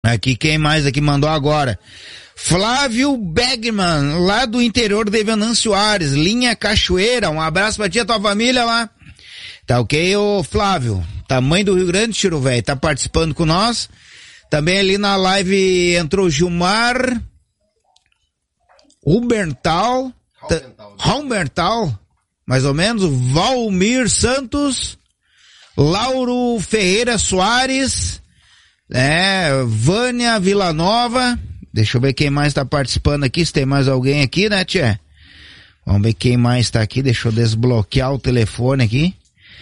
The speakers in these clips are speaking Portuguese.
Aqui, quem mais aqui mandou agora? Flávio Bergman, lá do interior de Venâncio Aires, linha Cachoeira. Um abraço pra ti e a tua família lá. Tá ok, ô Flávio? Tamanho do Rio Grande, tiro velho, tá participando com nós. Também ali na live entrou Gilmar Humbertal, mais ou menos, Valmir Santos, Lauro Ferreira Soares, Vânia Villanova. Deixa eu ver quem mais tá participando aqui, se tem mais alguém aqui, né, tchê? Vamos ver quem mais tá aqui, deixa eu desbloquear o telefone aqui.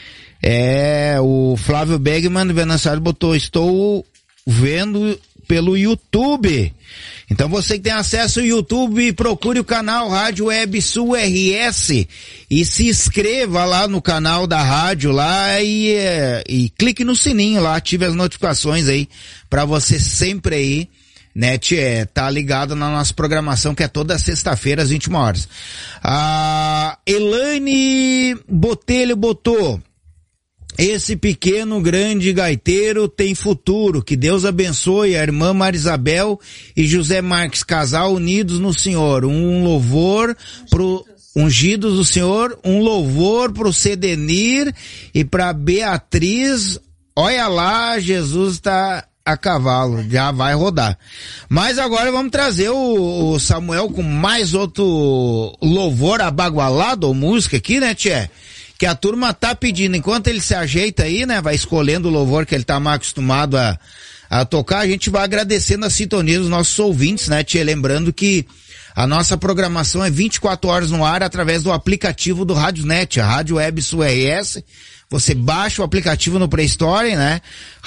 O Flávio Bergman do Venâncio botou, estou vendo pelo YouTube. Então você que tem acesso ao YouTube, procure o canal Rádio Web Sul RS e se inscreva lá no canal da rádio lá e clique no sininho lá, ative as notificações aí, pra você sempre aí, né, tá ligado na nossa programação, que é toda sexta-feira às 21 horas. A Elaine Botelho botou: esse pequeno grande gaiteiro tem futuro, que Deus abençoe a irmã Marisabel e José Marques, casal unidos no Senhor, um louvor pro ungidos do Senhor, um louvor pro Cedenir e pra Beatriz. Olha lá, Jesus tá a cavalo, já vai rodar. Mas agora vamos trazer o Samuel com mais outro louvor abagualado, ou música aqui, né, tchê? Que a turma tá pedindo. Enquanto ele se ajeita aí, né, vai escolhendo o louvor que ele tá mais acostumado a tocar, a gente vai agradecendo a sintonia dos nossos ouvintes, né, tchê? Lembrando que a nossa programação é 24 horas no ar através do aplicativo do Radiosnet, a Rádio Web Sul RS. Você baixa o aplicativo no Play Store, né?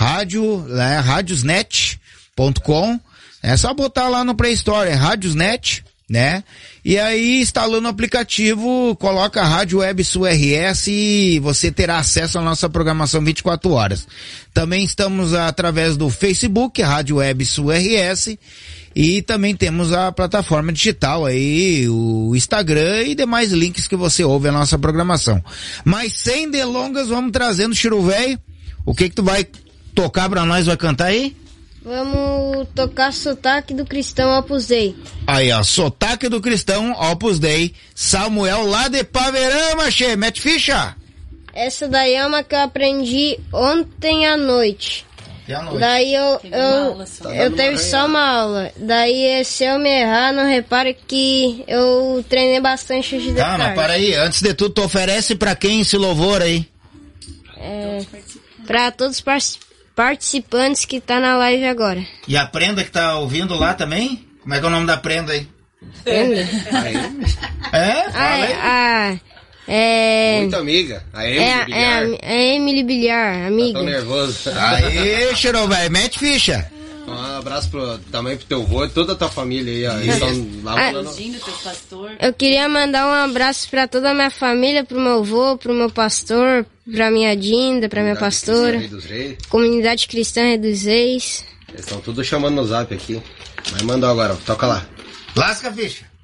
Radiosnet.com. É só botar lá no Play Store, Radiosnet, né? E aí, instalando o aplicativo, coloca a Rádio Web Sul RS e você terá acesso à nossa programação 24 horas. Também estamos através do Facebook, Rádio Web Sul RS, e também temos a plataforma digital aí, o Instagram e demais links que você ouve a nossa programação. Mas sem delongas, vamos trazendo, Chiru Véio. O que tu vai tocar pra nós, vai cantar aí? Vamos tocar Sotaque do Cristão, Opus Dei. Aí, ó, Sotaque do Cristão, Opus Dei. Samuel lá de Paverama, che, mete ficha. Essa daí é uma que eu aprendi ontem à noite. Daí eu teve só uma aula. Daí se eu me errar, não repare que eu treinei bastante hoje de tarde. Mas para aí, antes de tudo, tu oferece pra quem esse louvor aí? Pra todos os participantes que tá na live agora. E a Prenda que tá ouvindo lá também? Como é que é o nome da Prenda aí? Prenda? Muito amiga. A Emily Bilhar. A Emily Bilhar, amiga. Tá tão nervoso. Aí, Xerô, velho, mete ficha. Um abraço também pro teu vô e toda a tua família aí. Eu queria mandar um abraço pra toda a minha família, pro meu vô, pro meu pastor, pra minha Dinda, pra minha pastora. Comunidade Cristã Rei dos Reis. Eles estão tudo chamando no zap aqui. Mas manda agora, toca lá. Lasca a ficha.